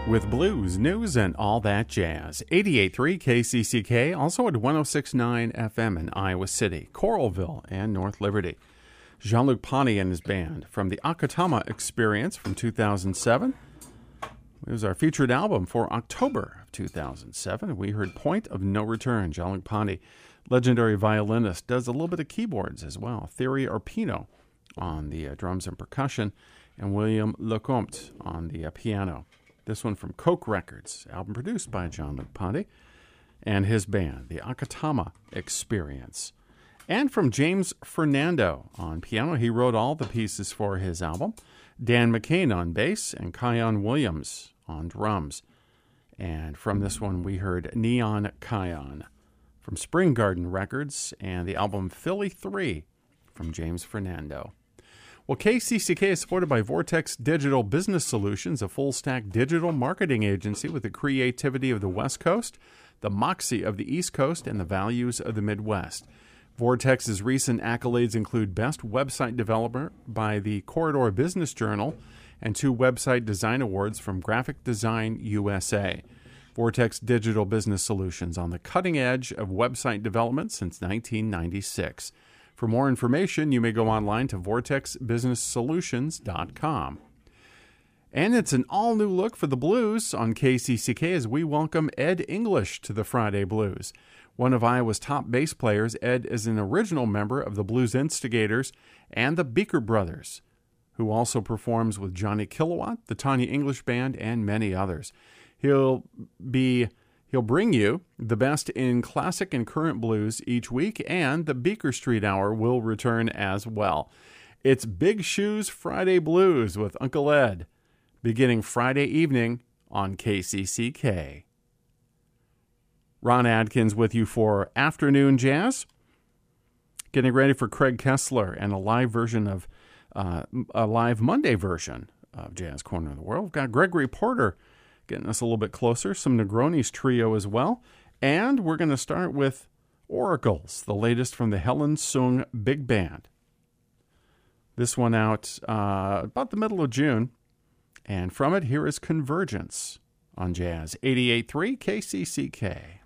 With blues, news, and all that jazz. 88.3 KCCK, also at 106.9 FM in Iowa City, Coralville, and North Liberty. Jean-Luc Ponty and his band from the Akatama Experience from 2007. It was our featured album for October of 2007. We heard Point of No Return. Jean-Luc Ponty, legendary violinist, does a little bit of keyboards as well. Thierry Arpino on the drums and percussion, and William Lecomte on the piano. This one from Coke Records, album produced by Jean-Luc Ponty and his band, the Akatama Experience. And from James Fernando on piano. He wrote all the pieces for his album. Dan McCain on bass and Kion Williams on drums. And from this one, we heard Neon Kion from Spring Garden Records and the album Philly 3 from James Fernando. Well, KCCK is supported by Vortex Digital Business Solutions, a full-stack digital marketing agency with the creativity of the West Coast, the moxie of the East Coast, and the values of the Midwest. Vortex's recent accolades include Best Website Developer by the Corridor Business Journal and 2 Website Design Awards from Graphic Design USA. Vortex Digital Business Solutions, on the cutting edge of website development since 1996. For more information, you may go online to vortexbusinesssolutions.com. And it's an all-new look for the blues on KCCK as we welcome Ed English to the Friday Blues. One of Iowa's top bass players, Ed is an original member of the Blues Instigators and the Beaker Brothers, who also performs with Johnny Kilowatt, the Tanya English Band, and many others. He'll bring you the best in classic and current blues each week, and the Beaker Street Hour will return as well. It's Big Shoes Friday Blues with Uncle Ed, beginning Friday evening on KCCK. Ron Adkins with you for Afternoon Jazz. Getting ready for Craig Kessler and a live Monday version of Jazz Corner of the World. We've got Gregory Porter getting us a little bit closer, some Negronis trio as well. And we're going to start with Oracles, the latest from the Helen Sung Big Band. This one out about the middle of June. And from it, here is Convergence on Jazz 88.3 KCCK.